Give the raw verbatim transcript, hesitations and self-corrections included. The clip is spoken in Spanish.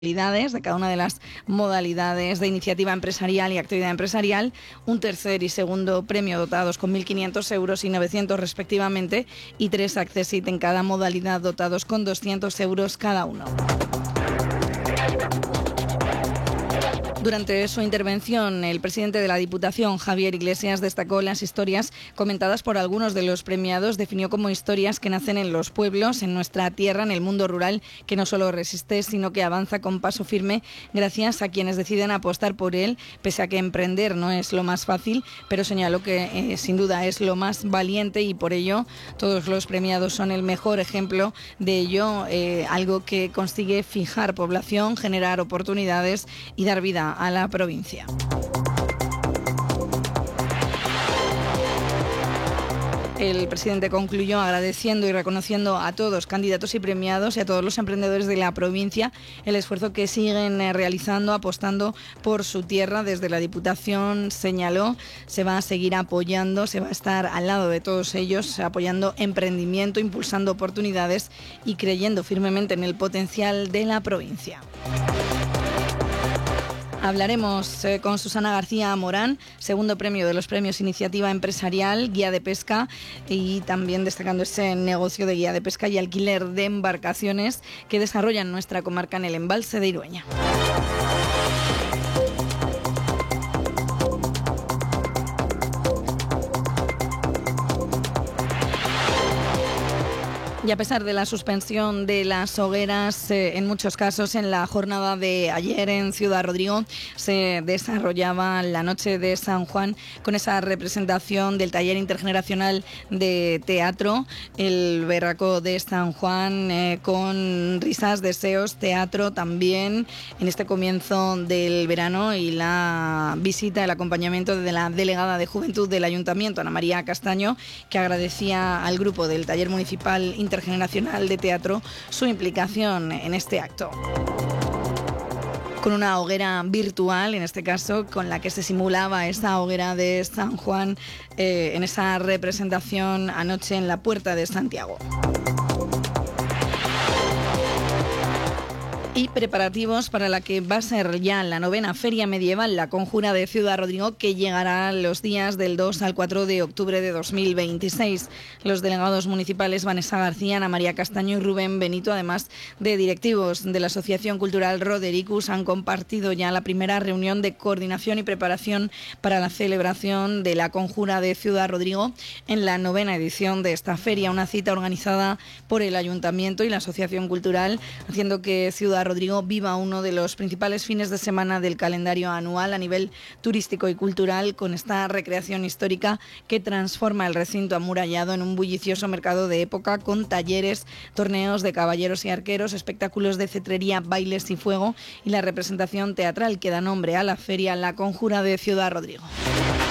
de cada una de las modalidades de iniciativa empresarial y actividad empresarial, un tercer y segundo premio dotados con mil quinientos euros y novecientos respectivamente, y tres Accessit en cada modalidad dotados con doscientos euros cada uno. Durante su intervención, el presidente de la Diputación, Javier Iglesias, destacó las historias comentadas por algunos de los premiados. Definió como historias que nacen en los pueblos, en nuestra tierra, en el mundo rural, que no solo resiste, sino que avanza con paso firme gracias a quienes deciden apostar por él, pese a que emprender no es lo más fácil, pero señaló que eh, sin duda es lo más valiente, y por ello todos los premiados son el mejor ejemplo de ello, eh, algo que consigue fijar población, generar oportunidades y dar vida a la provincia. El presidente concluyó agradeciendo y reconociendo a todos, candidatos y premiados, y a todos los emprendedores de la provincia el esfuerzo que siguen realizando, apostando por su tierra. Desde la Diputación, señaló, se va a seguir apoyando, se va a estar al lado de todos ellos, apoyando emprendimiento, impulsando oportunidades y creyendo firmemente en el potencial de la provincia. Hablaremos eh, con Susana García Morán, segundo premio de los premios Iniciativa Empresarial, guía de pesca, y también destacando ese negocio de guía de pesca y alquiler de embarcaciones que desarrolla en nuestra comarca en el embalse de Irueña. Y a pesar de la suspensión de las hogueras, eh, en muchos casos en la jornada de ayer en Ciudad Rodrigo se desarrollaba la noche de San Juan con esa representación del taller intergeneracional de teatro, el Berraco de San Juan, eh, con risas, deseos, teatro también en este comienzo del verano, y la visita, el acompañamiento de la delegada de Juventud del Ayuntamiento, Ana María Castaño, que agradecía al grupo del taller municipal intergeneracional Intergeneracional de Teatro su implicación en este acto. Con una hoguera virtual, en este caso, con la que se simulaba esa hoguera de San Juan eh, en esa representación anoche en la Puerta de Santiago. Y preparativos para la que va a ser ya la novena Feria Medieval La Conjura de Ciudad Rodrigo, que llegará los días del dos al cuatro de octubre de dos mil veintiséis. Los delegados municipales Vanessa García, Ana María Castaño y Rubén Benito, además de directivos de la Asociación Cultural Rodericus, han compartido ya la primera reunión de coordinación y preparación para la celebración de La Conjura de Ciudad Rodrigo en la novena edición de esta feria, una cita organizada por el Ayuntamiento y la Asociación Cultural, haciendo que Ciudad Rodrigo viva uno de los principales fines de semana del calendario anual a nivel turístico y cultural, con esta recreación histórica que transforma el recinto amurallado en un bullicioso mercado de época, con talleres, torneos de caballeros y arqueros, espectáculos de cetrería, bailes y fuego, y la representación teatral que da nombre a la feria La Conjura de Ciudad Rodrigo.